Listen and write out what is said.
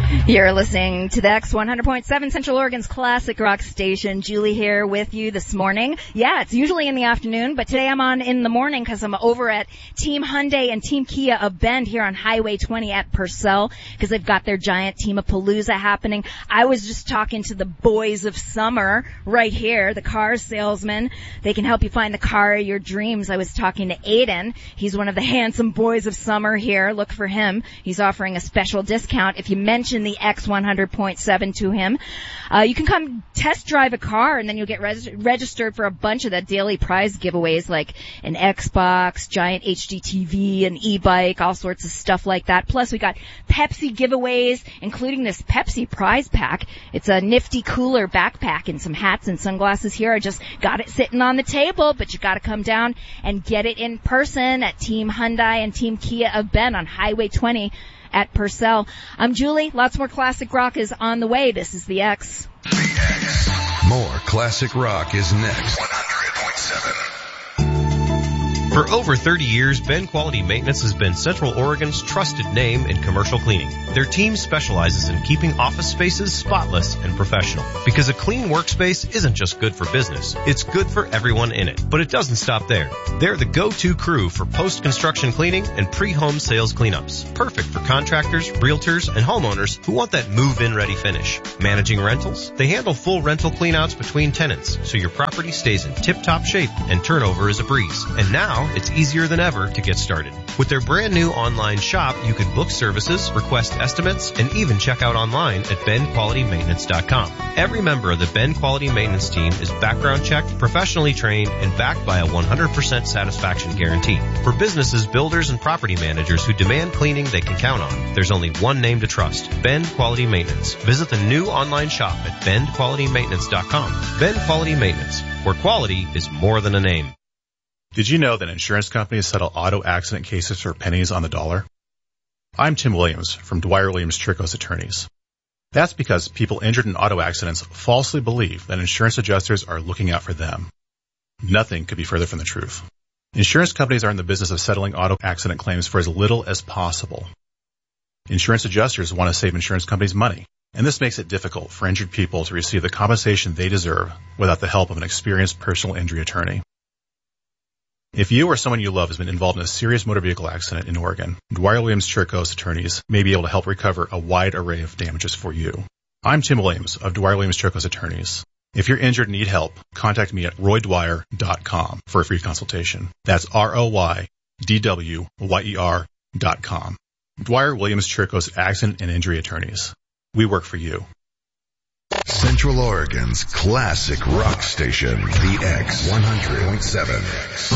You're listening to the X100.7 Central Oregon's classic rock station. Julie here with you this morning. Yeah, it's usually in the afternoon, but today I'm on in the morning because I'm over at Team Hyundai and Team Kia of Bend here on Highway 20 at Purcell because they've got their giant Team-a-Palooza happening. I was just talking to the boys of summer right here, the car salesmen. They can help you find the car of your dreams. I was talking to Aiden. He's one of the handsome boys of summer here. Look for him. He's offering a special discount if you mention the X100.7 to him. You can come test drive a car and then you'll get registered for a bunch of the daily prize giveaways like an Xbox, giant HD TV, an e-bike, all sorts of stuff like that. Plus we got Pepsi giveaways, including this Pepsi prize pack. It's a nifty cooler backpack and some hats and sunglasses here. I just got it sitting on the table, but you got to come down and get it in person at Team Hyundai and Team Kia of Bend on Highway 20 at Purcell. I'm Julie. Lots more classic rock is on the way. This is the X. The X. More classic rock is next. 100.7. For over 30 years, Bend Quality Maintenance has been Central Oregon's trusted name in commercial cleaning. Their team specializes in keeping office spaces spotless and professional. Because a clean workspace isn't just good for business, it's good for everyone in it. But it doesn't stop there. They're the go-to crew for post-construction cleaning and pre-home sales cleanups. Perfect for contractors, realtors, and homeowners who want that move-in ready finish. Managing rentals, they handle full rental cleanouts between tenants, so your property stays in tip-top shape and turnover is a breeze. And now, it's easier than ever to get started. With their brand new online shop, you can book services, request estimates, and even check out online at BendQualityMaintenance.com. Every member of the Bend Quality Maintenance team is background checked, professionally trained, and backed by a 100% satisfaction guarantee. For businesses, builders, and property managers who demand cleaning they can count on, there's only one name to trust, Bend Quality Maintenance. Visit the new online shop at BendQualityMaintenance.com. Bend Quality Maintenance, where quality is more than a name. Did you know that insurance companies settle auto accident cases for pennies on the dollar? I'm Tim Williams from Dwyer Williams Chircos Attorneys. That's because people injured in auto accidents falsely believe that insurance adjusters are looking out for them. Nothing could be further from the truth. Insurance companies are in the business of settling auto accident claims for as little as possible. Insurance adjusters want to save insurance companies money, and this makes it difficult for injured people to receive the compensation they deserve without the help of an experienced personal injury attorney. If you or someone you love has been involved in a serious motor vehicle accident in Oregon, Dwyer Williams Chircos Attorneys may be able to help recover a wide array of damages for you. I'm Tim Williams of Dwyer Williams Chircos Attorneys. If you're injured and need help, contact me at roydwyer.com for a free consultation. That's ROYDWYER.com. Dwyer Williams Chircos Accident and Injury Attorneys. We work for you. Central Oregon's classic rock station, the X 100.7.